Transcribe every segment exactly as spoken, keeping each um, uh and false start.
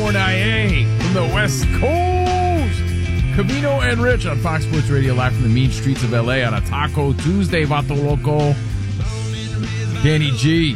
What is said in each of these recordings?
Fournier from the West Coast. Covino and Rich on Fox Sports Radio, live from the mean streets of L A on a Taco Tuesday. Vato Loco, Danny G.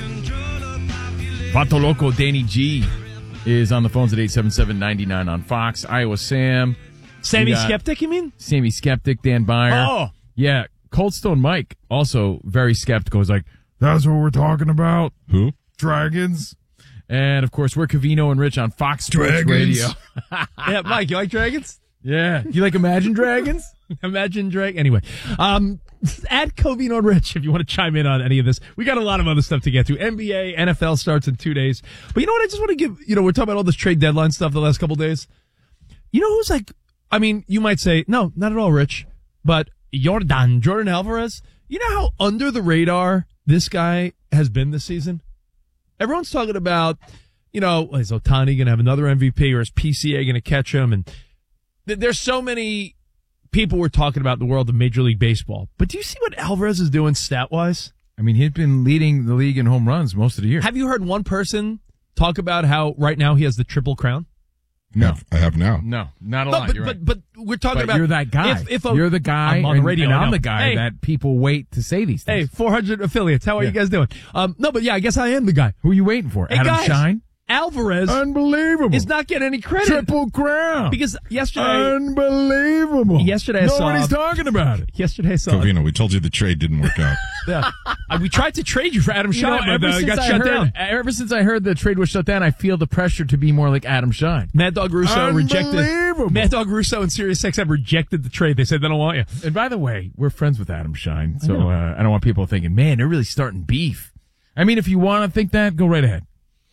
Vato Loco, Danny G is on the phones at eight seven seven, nine nine on Fox. Iowa Sam. Sammy Skeptic, you mean? Sammy Skeptic, Dan Byer. Oh. Yeah, Cold Stone Mike, also very skeptical. He's like, that's what we're talking about? Who? Dragons. And, of course, we're Covino and Rich on Fox Sports Dragons. Radio. Yeah, Mike, you like dragons? Yeah. You like Imagine Dragons? Imagine Drag. Anyway, um, add Covino and Rich if you want to chime in on any of this. We got a lot of other stuff to get to. N B A, N F L starts in two days. But you know what? I just want to give, you know, we're talking about all this trade deadline stuff the last couple days. You know who's like, I mean, you might say, no, not at all, Rich, but Jordan, Jordan Alvarez. You know how under the radar this guy has been this season? Everyone's talking about, you know, is Ohtani going to have another M V P or is P C A going to catch him? And th- there's so many people we're talking about in the world of Major League Baseball. But do you see what Alvarez is doing stat-wise? I mean, he's been leading the league in home runs most of the year. Have you heard one person talk about how right now he has the Triple Crown? No. I have now. No, not a No, lot. but, You're but, right. but we're talking But about... you're that guy. If, if a, you're the guy, I'm on the and, radio, and I I'm know. the guy Hey. that people wait to say these Hey, things. four hundred affiliates. How are Yeah. you guys doing? Um, no, but yeah, I guess I am the guy. Who are you waiting for? Hey, Adam guys, Shine? Alvarez Unbelievable. is not getting any credit. Triple Crown. Because yesterday... Unbelievable. Yesterday I saw- Nobody's talking about it. Yesterday I saw... Covino, we told you the trade didn't work out. Yeah. Uh, we tried to trade you for Adam You know, Shine, ever but uh, since got I shut heard, down. Ever since I heard the trade was shut down, I feel the pressure to be more like Adam Shine. Mad Dog Russo rejected... Unbelievable. Mad Dog Russo and Sirius X M rejected the trade. They said they don't want you. And by the way, we're friends with Adam Shine, so I, uh, I don't want people thinking, man, they're really starting beef. I mean, if you want to think that, go right ahead.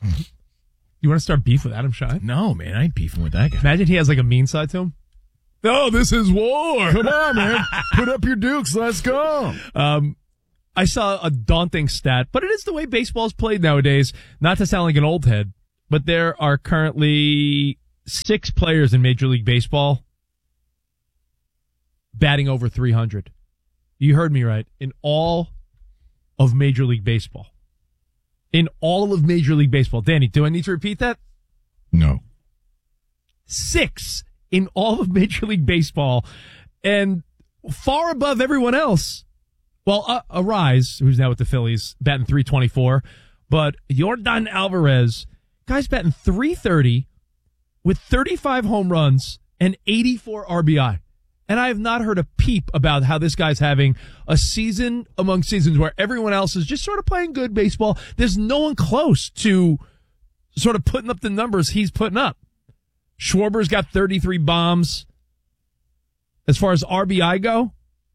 You want to start beef with Adam Shine? No, man, I ain't beefing with that guy. Imagine he has like a mean side to him. No, this is war. Come on, man. Put up your dukes. Let's go. Um, I saw a daunting stat, but it is the way baseball's played nowadays. Not to sound like an old head, but there are currently six players in Major League Baseball batting over three hundred. You heard me right. In all of Major League Baseball. In all of Major League Baseball. Danny, do I need to repeat that? No. Six in all of Major League Baseball, and far above everyone else. Well, uh, Arise, who's now with the Phillies, batting three twenty-four, but Jordan Alvarez, guy's batting three thirty with thirty-five home runs and eighty-four R B I. And I have not heard a peep about how this guy's having a season among seasons where everyone else is just sort of playing good baseball. There's no one close to sort of putting up the numbers he's putting up. Schwarber's got thirty-three bombs. As far as R B I go,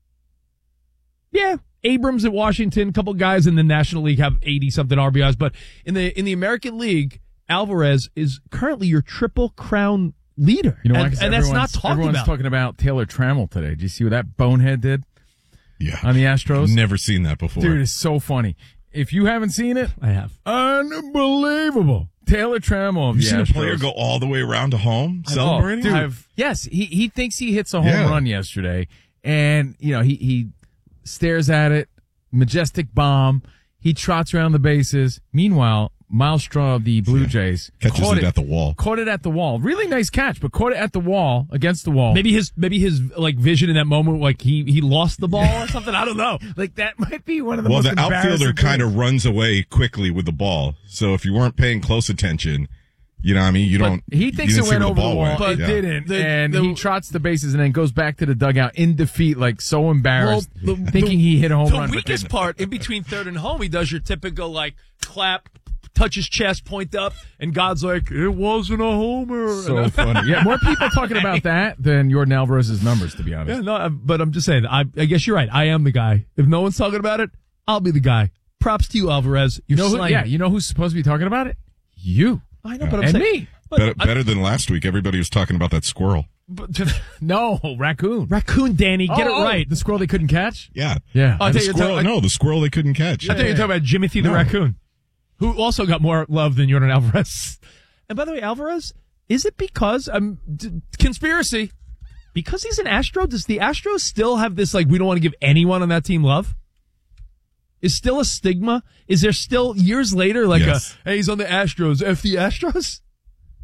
yeah, Abrams at Washington, a couple guys in the National League have eighty-something R B Is. But in the in the American League, Alvarez is currently your Triple Crown leader. You know, and, and that's not talked everyone's about. talking about Taylor Trammell today. Did you see what that bonehead did Yeah. on the Astros? Never seen that before. Dude, it's so funny. If you haven't seen it, I have. unbelievable. Taylor Trammell of Have you the seen a Astros. player go all the way around to home celebrating? Dude, I've, yes, he he thinks he hits a home Yeah. run yesterday, and you know he he stares at it, majestic bomb. He trots around the bases. Meanwhile, Miles Straw of the Blue Yeah. Jays Catches caught it at the wall. Caught it at the wall. Really nice catch, but caught it at the wall, against the wall. Maybe his maybe his like vision in that moment, like he he lost the ball or something. I don't know. Like that might be one of the Well, most the outfielder embarrassing kind of things. runs away quickly with the ball. So if you weren't paying close attention, you know what I mean? You But don't. he you thinks didn't it see went where over the ball wall, went. but Yeah. it didn't. The- and the- he trots the bases and then goes back to the dugout in defeat, like so embarrassed, Well, the- thinking the- he hit a home the run. but weakest didn't. part, in between third and home, he does your typical like clap, touch his chest, point up, and God's like, it wasn't a homer. So And- funny. Yeah, more people talking about that than Jordan Alvarez's numbers, to be honest. Yeah, no, I- but I'm just saying, I, I guess you're right. I am the guy. If no one's talking about it, I'll be the guy. Props to you, Alvarez. You're You know who, slaying yeah, it. you know who's supposed to be talking about it? You. I know, but I'm And saying, me. but Better, I- better than last week. Everybody was talking about that squirrel. but- No, raccoon. Raccoon Danny, get Oh, it right. The squirrel they couldn't catch? Yeah. Yeah. Oh, I The thought you were squirrel, talking- no, the squirrel they couldn't catch. I think you're talking about Jimothy the No. raccoon, who also got more love than Jordan Alvarez. And by the way, Alvarez, is it because um d- conspiracy? Because he's an Astro, does the Astros still have this like we don't want to give anyone on that team love? Is still a stigma? Is there still years later like Yes. a hey he's on the Astros, F the Astros? Uh,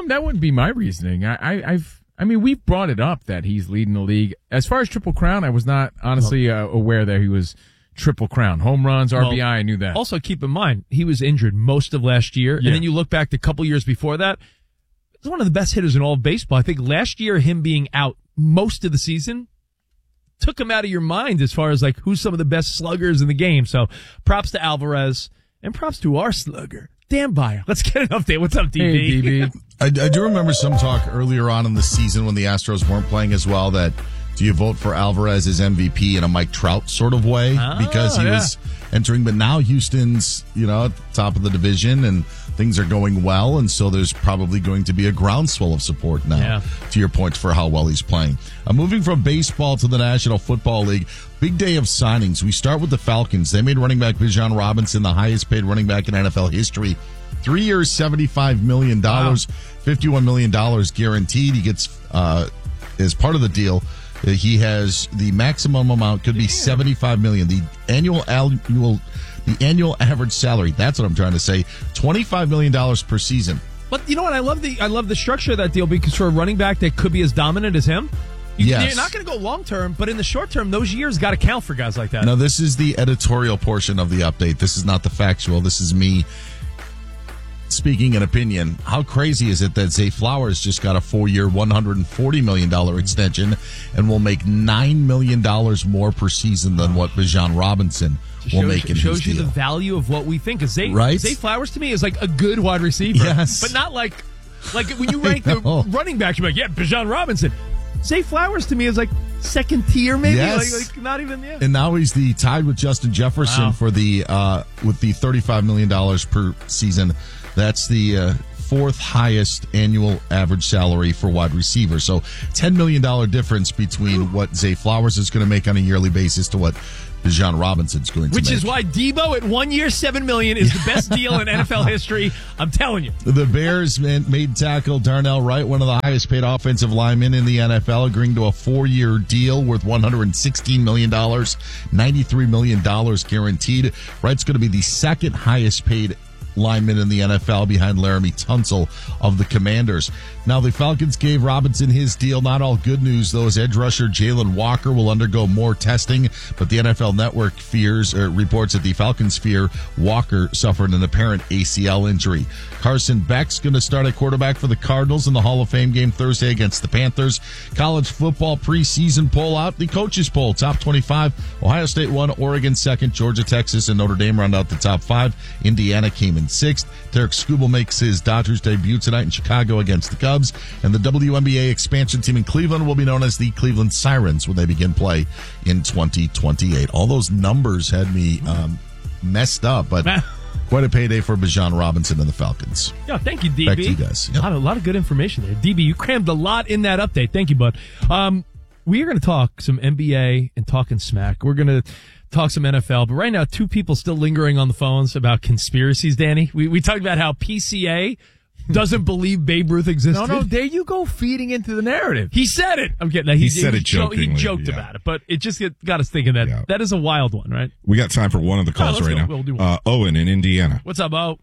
Um, that wouldn't be my reasoning. I, I, I've, I mean, we've brought it up that he's leading the league. As far as Triple Crown, I was not honestly uh, aware that he was Triple Crown. Home runs, R B I, well, I knew that. Also, keep in mind, he was injured most of last year. Yeah. And then you look back to a couple years before that, he's one of the best hitters in all of baseball. I think last year, him being out most of the season took him out of your mind as far as like who's some of the best sluggers in the game. So props to Alvarez and props to our slugger, Dan Byer. Let's get an update. What's up, D B? Hey, D B. I, I do remember some talk earlier on in the season when the Astros weren't playing as well that do you vote for Alvarez as M V P in a Mike Trout sort of way oh, because he yeah. was entering, but now Houston's, you know, at the top of the division and things are going well, and so there's probably going to be a groundswell of support now, yeah. to your point, for how well he's playing. Uh, moving from baseball to the National Football League, big day of signings. We start with the Falcons. They made running back Bijan Robinson the highest paid running back in N F L history. Three years, seventy-five million dollars, wow. fifty-one million dollars guaranteed. He gets, uh, as part of the deal, uh, he has the maximum amount could be yeah. seventy-five million dollars. The annual annual the annual average salary, that's what I'm trying to say, twenty-five million dollars per season. But you know what? I love the I love the structure of that deal because for a running back that could be as dominant as him, you, yes. you're not going to go long term, but in the short term, those years got to count for guys like that. Now, this is the editorial portion of the update. This is not the factual. This is me speaking an opinion. How crazy is it that Zay Flowers just got a four-year, one hundred forty million dollars extension and will make nine million dollars more per season than what Bijan Robinson will shows, make in shows his you deal. The value of what we think. Zay, right? Zay Flowers to me is like a good wide receiver. Yes. But not like, like when you rank the running backs, you're like, yeah, Bijan Robinson. Zay Flowers to me is like second tier, maybe. Yes. Like, like not even, yeah. And now he's the tied with Justin Jefferson wow. for the, uh, with the thirty-five million dollars per season. That's the uh, fourth highest annual average salary for wide receiver. So ten million dollars difference between what Zay Flowers is going to make on a yearly basis to what Bijan Robinson's going to Which make. is why Debo at one year, seven million dollars is the best deal in N F L history. I'm telling you. The Bears made tackle Darnell Wright, one of the highest paid offensive linemen in the N F L, agreeing to a four-year deal worth one hundred sixteen million dollars, ninety-three million dollars guaranteed. Wright's going to be the second highest paid lineman in the N F L behind Laramie Tunsil of the Commanders. Now, the Falcons gave Robinson his deal. Not all good news, though, as edge rusher Jalen Walker will undergo more testing, but the N F L Network fears or reports that the Falcons fear Walker suffered an apparent A C L injury. Carson Beck's going to start at quarterback for the Cardinals in the Hall of Fame game Thursday against the Panthers. College football preseason poll out. The coaches poll, top twenty-five. Ohio State won, Oregon second, Georgia, Texas, and Notre Dame round out the top five. Indiana came in sixth. Derek Skubal makes his Dodgers debut tonight in Chicago against the Cubs. And the W N B A expansion team in Cleveland will be known as the Cleveland Sirens when they begin play in twenty twenty-eight. All those numbers had me um, messed up, but quite a payday for Bijan Robinson and the Falcons. Yeah, thank you, D B. Back to you guys. Yep. A, lot of, a lot of good information there. D B, you crammed a lot in that update. Thank you, bud. Um, we are going to talk some N B A and talking smack. We're going to talk some N F L, but right now, two people still lingering on the phones about conspiracies, Danny. We, we talked about how P C A doesn't believe Babe Ruth existed. No, no, there you go, feeding into the narrative. He said it. I'm getting that. He, He, said he, it jokingly. He joked yeah. about it, but it just got us thinking that Yeah. that is a wild one, right? We got time for one of the calls let's right go. now. We'll do one. Uh, Owen in Indiana. What's up, Bo?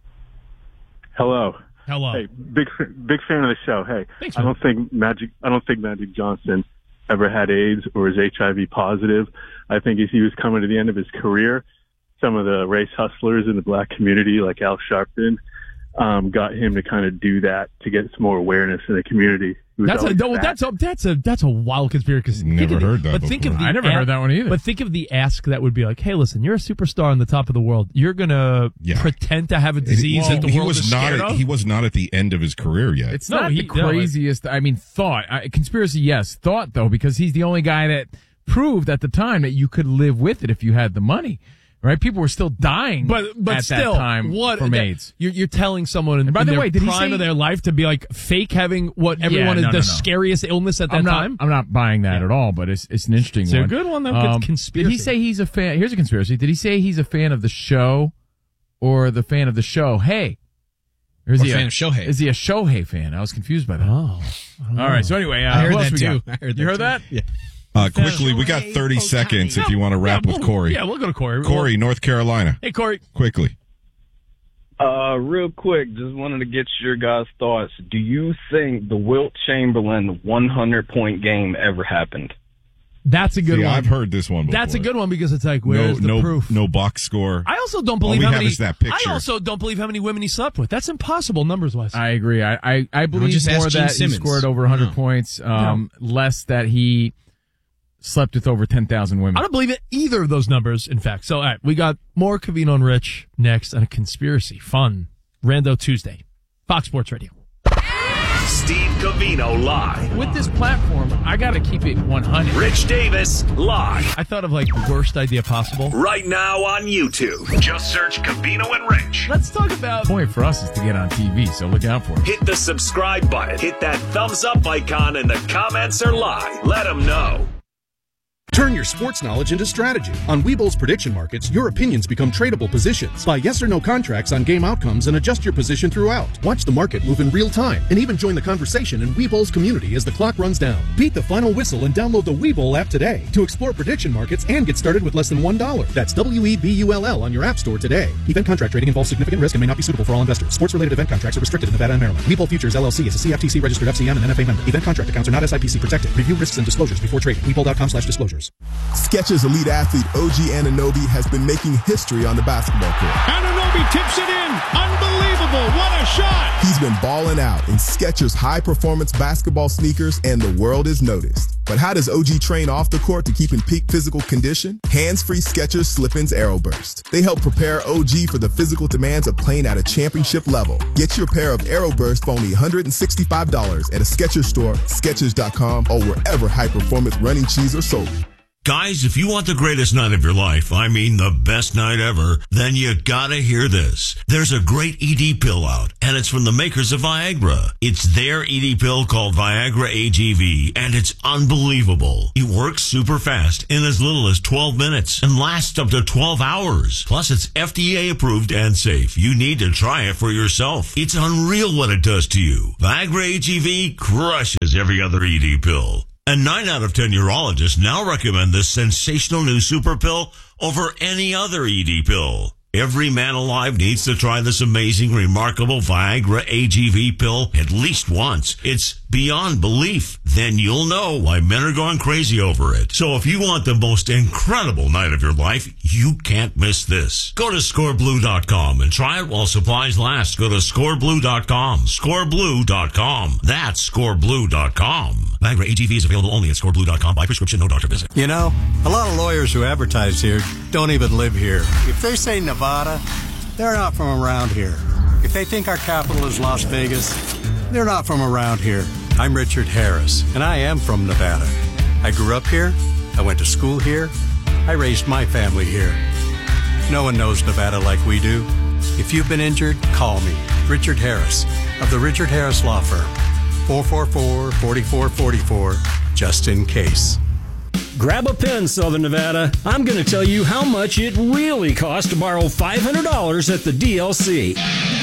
Hello. Hello. Hey, big big fan of the show. Hey, Thanks, I man. don't think Magic. I don't think Magic Johnson ever had AIDS or is H I V positive. I think as he was coming to the end of his career, some of the race hustlers in the black community, like Al Sharpton, um, got him to kind of do that to get some more awareness in the community. He was That's a always no, fat. that's a that's a that's a wild conspiracy. Never Think of the- heard that But think of before. the I never a- heard that one either. But think of the ask that would be like, "Hey, listen, you're a superstar on the top of the world. You're gonna Yeah. pretend to have a disease Well, that the he world was is not scared at, of." he was not at the end of his career yet. It's No, not he- the no, it- craziest. I mean, thought. I, conspiracy, yes. Thought, though, because he's the only guy that proved at the time that you could live with it if you had the money. Right? People were still dying but but at still, that time what from that- AIDS. You're, you're telling someone in, And by in the their way, did he prime say- of their life to be like fake having what Yeah, everyone is no, the no, no. scariest illness at that I'm not, time? I'm not buying that at all, but it's it's an interesting It's one. a good one, though. It's conspiracy. Did he say he's a fan? Here's a conspiracy. Did he say he's a fan of the show or the fan of the show? Hey. Or is Or he fan a, of Shohei. Is he a Shohei fan? I was confused by that. Oh, All right. So anyway, uh, I heard who else that we too. got? I heard you that heard too. that? Yeah. Uh, quickly, we got thirty seconds if you want to wrap Yeah, with we'll- Corey. Yeah, we'll go to Corey. Corey, North Carolina. Hey, Corey. Quickly. Uh, real quick, just wanted to get your guys' thoughts. Do you think the Wilt Chamberlain hundred point game ever happened? That's a good See, one. I've heard this one before. That's a good one because it's like, where's no, the no, proof? No box score. I also don't All believe we how have many. is that picture. I also don't believe how many women he slept with. That's impossible numbers wise. I agree. I I, I believe just more ask Gene that he Simmons. scored over one hundred No. points, um, less that he slept with over ten thousand women. I don't believe it either of those numbers. In fact, so all right, we got more Covino and Rich next on a conspiracy fun Rando Tuesday, Fox Sports Radio. Steve Covino live. With this platform, I got to keep it one hundred. Rich Davis live. I thought of like the worst idea possible. Right now on YouTube. Just search Covino and Rich. Let's talk about. The point for us is to get on T V, so look out for it. Hit the subscribe button. Hit that thumbs up icon, and the comments are live. Let them know. Turn your sports knowledge into strategy. On Webull's prediction markets, your opinions become tradable positions. Buy yes or no contracts on game outcomes and adjust your position throughout. Watch the market move in real time and even join the conversation in Webull's community as the clock runs down. Beat the final whistle and download the Webull app today to explore prediction markets and get started with less than one dollar. That's W E B U L L on your app store today. Event contract trading involves significant risk and may not be suitable for all investors. Sports-related event contracts are restricted in Nevada and Maryland. Webull Futures L L C is a C F T C-registered F C M and N F A member. Event contract accounts are not S I P C protected. Review risks and disclosures before trading. Webull.com slash disclosures. Skechers elite athlete O G Anunoby has been making history on the basketball court. Anunoby tips it in. Unbelievable. What a shot. He's been balling out in Skechers high-performance basketball sneakers, and the world is noticed. But how does O G train off the court to keep in peak physical condition? Hands-free Skechers Slip-ins Aeroburst. They help prepare O G for the physical demands of playing at a championship level. Get your pair of Aeroburst for only one hundred sixty-five dollars at a Skechers store, Skechers dot com, or wherever high-performance running shoes are sold. Guys, if you want the greatest night of your life, I mean the best night ever, then you gotta hear this. There's a great E D pill out, and it's from the makers of Viagra. It's their E D pill called Viagra A G V, and it's unbelievable. It works super fast in as little as twelve minutes and lasts up to twelve hours. Plus, it's F D A approved and safe. You need to try it for yourself. It's unreal what it does to you. Viagra A G V crushes every other E D pill. And nine out of ten urologists now recommend this sensational new super pill over any other E D pill. Every man alive needs to try this amazing, remarkable Viagra A G V pill at least once. It's beyond belief. Then you'll know why men are going crazy over it. So if you want the most incredible night of your life, you can't miss this. Go to score blue dot com and try it while supplies last. Go to score blue dot com. score blue dot com. That's score blue dot com. Viagra A G V is available only at score blue dot com by prescription, no doctor visit. You know, a lot of lawyers who advertise here don't even live here. If they say Nevada, they're not from around here. If they think our capital is Las Vegas, they're not from around here. I'm Richard Harris, and I am from Nevada. I grew up here. I went to school here. I raised my family here. No one knows Nevada like we do. If you've been injured, call me, Richard Harris, of the Richard Harris Law Firm. four four four, four four four four, just in case. Grab a pen, Southern Nevada. I'm going to tell you how much it really costs to borrow five hundred dollars at the D L C.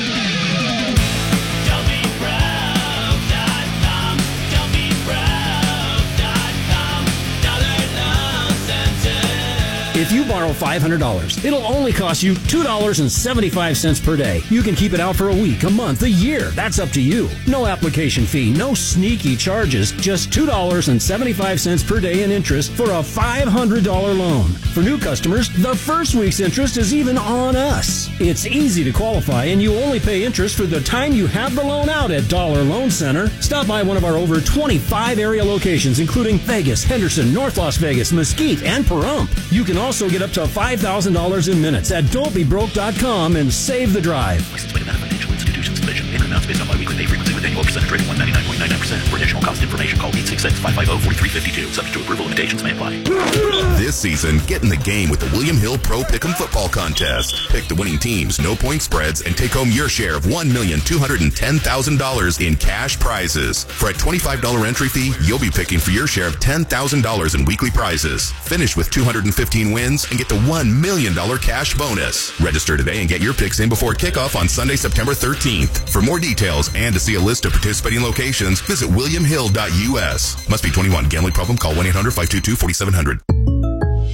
If you borrow five hundred dollars, it'll only cost you two dollars and seventy-five cents per day. You can keep it out for a week, a month, a year. That's up to you. No application fee, no sneaky charges, just two dollars and seventy-five cents per day in interest for a five hundred dollars loan. For new customers, the first week's interest is even on us. It's easy to qualify, and you only pay interest for the time you have the loan out at Dollar Loan Center. Stop by one of our over twenty-five area locations, including Vegas, Henderson, North Las Vegas, Mesquite, and Pahrump. You can also get up to five thousand dollars in minutes at don't be broke dot com and save the drive. Licensed by Nevada Financial Institutions Division. Payment amounts based on biweekly pay frequency with annual percentage rate of one hundred ninety-nine point nine nine percent. For additional cost information, call eight six six, five five zero, four three five two. Subject to approval, limitations may apply. This season, get in the game with the William Hill Pro Pick'em Football Contest. Pick the winning teams, no point spreads, and take home your share of one million two hundred ten thousand dollars in cash prizes. For a twenty-five dollars entry fee, you'll be picking for your share of ten thousand dollars in weekly prizes. Finish with two hundred fifteen wins and get the one million dollars cash bonus. Register today and get your picks in before kickoff on Sunday, September thirteenth. For more details and to see a list of participating locations, visit william hill dot u s. Must be twenty-one. Gambling problem? Call one eight hundred, five two two, four seven zero zero.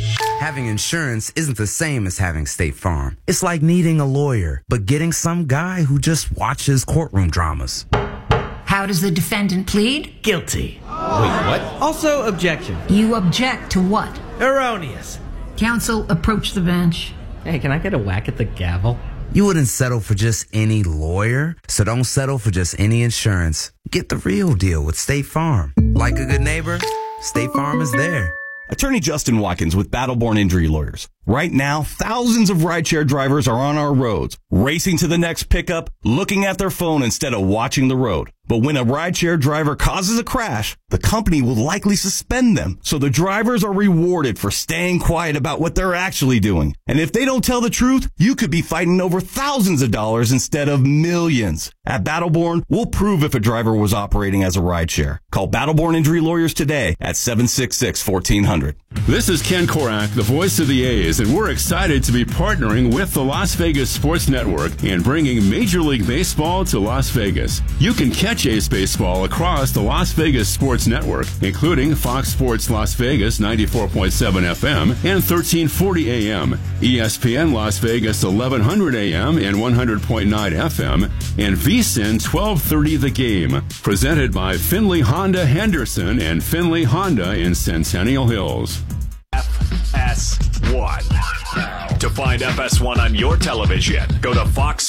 Having insurance isn't the same as having State Farm. It's like needing a lawyer, but getting some guy who just watches courtroom dramas. How does the defendant plead? Guilty. Wait, what? Also, objection. You object to what? Erroneous. Counsel, approach the bench. Hey, can I get a whack at the gavel? You wouldn't settle for just any lawyer, so don't settle for just any insurance. Get the real deal with State Farm. Like a good neighbor, State Farm is there. Attorney Justin Watkins with Battleborn Injury Lawyers. Right now, thousands of rideshare drivers are on our roads, racing to the next pickup, looking at their phone instead of watching the road. But when a rideshare driver causes a crash, the company will likely suspend them. So the drivers are rewarded for staying quiet about what they're actually doing. And if they don't tell the truth, you could be fighting over thousands of dollars instead of millions. At Battleborn, we'll prove if a driver was operating as a rideshare. Call Battleborn Injury Lawyers today at seven six six, fourteen hundred. This is Ken Korak, the voice of the A's, and we're excited to be partnering with the Las Vegas Sports Network and bringing Major League Baseball to Las Vegas. You can catch A's baseball across the Las Vegas Sports Network, including Fox Sports Las Vegas ninety-four point seven F M and thirteen forty A M, E S P N Las Vegas eleven hundred A M and one hundred point nine F M, and V S I N twelve thirty The Game. Presented by Finley Honda Henderson and Finley Honda in Centennial Hills. F S one. To find F S one on your television, go to Fox